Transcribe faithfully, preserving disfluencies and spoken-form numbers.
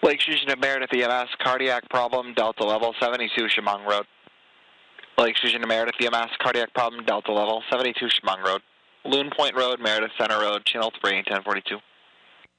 Lake Fusion to Meredith E M S, cardiac problem, Delta level, seventy-two Chemung Road. Lake Fusion to Meredith E M S, cardiac problem, Delta level, seventy-two Chemung Road. Loon Point Road, Meredith Center Road, channel three, ten forty-two.